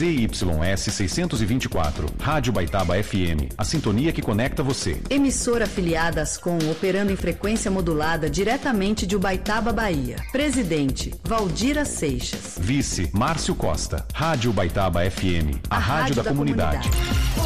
ZYS 624, Rádio Baitaba FM, a sintonia que conecta você. Emissora afiliada Ascom, operando em frequência modulada diretamente de Ubaitaba, Bahia. Presidente, Valdira Seixas. Vice, Márcio Costa. Rádio Baitaba FM, a rádio da comunidade.